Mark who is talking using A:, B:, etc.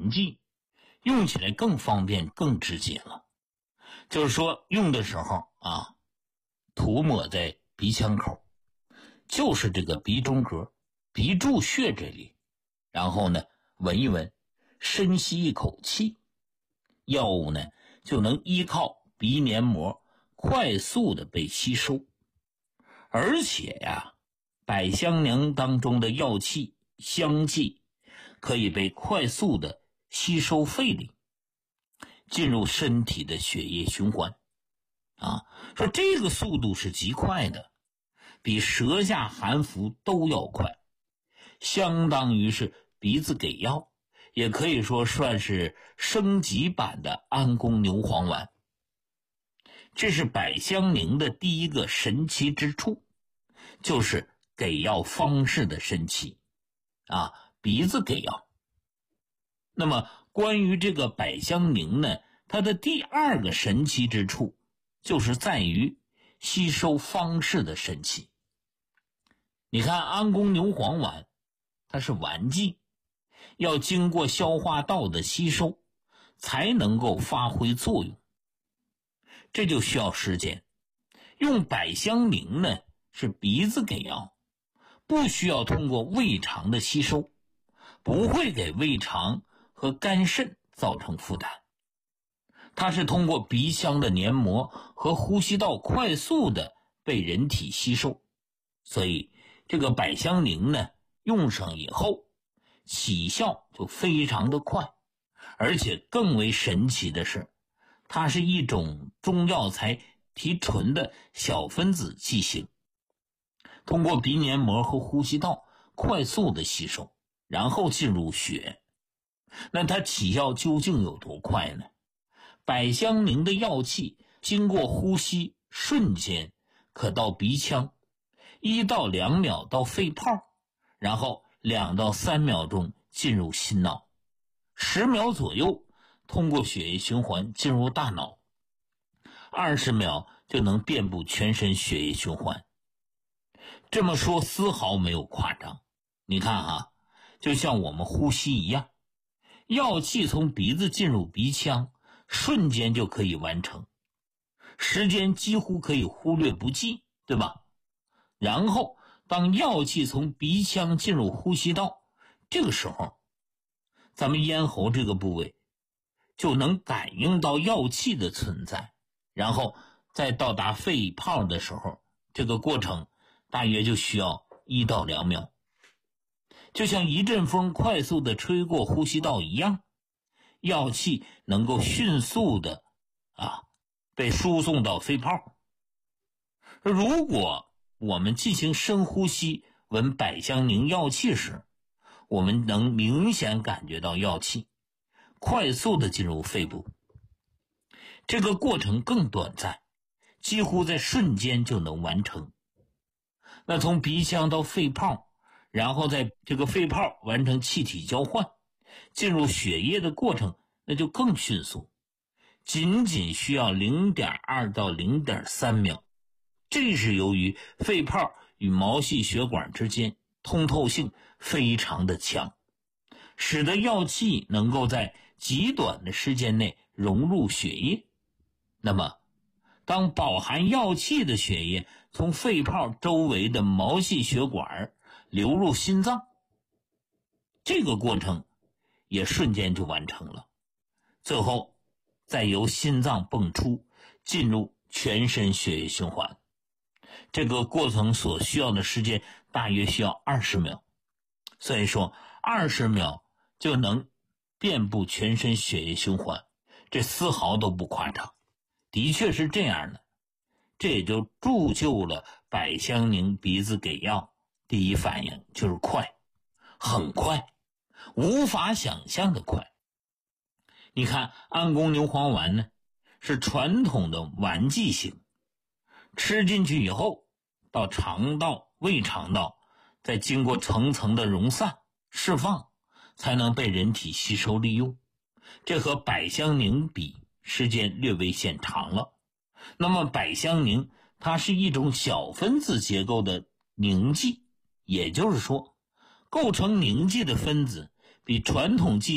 A: 痕迹，用起来更方便更直接了。就是说用的时候涂抹在鼻腔口，就是这个鼻中隔、鼻柱穴这里，然后呢闻一闻，深吸一口气，药物呢就能依靠鼻黏膜快速的被吸收。而且百香宁当中的药气、香气可以被快速的吸收肺里，进入身体的血液循环说这个速度是极快的，比舌下含服都要快，相当于是鼻子给药，也可以说算是升级版的安宫牛黄丸。这是百香宁的第一个神奇之处，就是给药方式的神奇鼻子给药。那么关于这个百香宁呢，它的第二个神奇之处就是在于吸收方式的神奇。你看安宫牛黄丸，它是丸剂，要经过消化道的吸收才能够发挥作用，这就需要时间。用百香宁呢是鼻子给药，不需要通过胃肠的吸收，不会给胃肠和肝肾造成负担，它是通过鼻腔的黏膜和呼吸道快速的被人体吸收。所以这个百香宁呢用上以后起效就非常的快，而且更为神奇的是，它是一种中药材提纯的小分子剂型，通过鼻黏膜和呼吸道快速的吸收，然后进入血。那它起效究竟有多快呢？百香宁的药气经过呼吸瞬间可到鼻腔，1到2秒到肺泡，然后2到3秒钟进入心脑，10秒左右通过血液循环进入大脑，20秒就能遍布全身血液循环。这么说丝毫没有夸张。你看就像我们呼吸一样，药气从鼻子进入鼻腔瞬间就可以完成，时间几乎可以忽略不计，对吧？然后当药气从鼻腔进入呼吸道，这个时候咱们咽喉这个部位就能感应到药气的存在，然后再到达肺泡的时候，这个过程大约就需要1到2秒。就像一阵风快速的吹过呼吸道一样，药气能够迅速的被输送到肺泡。如果我们进行深呼吸闻百香宁药气时，我们能明显感觉到药气快速的进入肺部，这个过程更短暂，几乎在瞬间就能完成。那从鼻腔到肺泡，然后在这个肺泡完成气体交换，进入血液的过程那就更迅速，仅仅需要 0.2 到 0.3秒。这是由于肺泡与毛细血管之间通透性非常的强，使得药气能够在极短的时间内融入血液。那么当饱含药气的血液从肺泡周围的毛细血管流入心脏，这个过程也瞬间就完成了，最后再由心脏泵出，进入全身血液循环。这个过程所需要的时间大约需要20秒，所以说20秒就能遍布全身血液循环，这丝毫都不夸张，的确是这样的。这也就铸就了百香宁鼻子给药第一反应就是快，很快，无法想象的快。你看安宫牛黄丸呢是传统的丸剂型，吃进去以后到肠道、胃肠道，再经过层层的溶散释放，才能被人体吸收利用。这和百香宁比时间略微显长了。那么百香宁它是一种小分子结构的凝剂，也就是说构成凝剂的分子比传统剂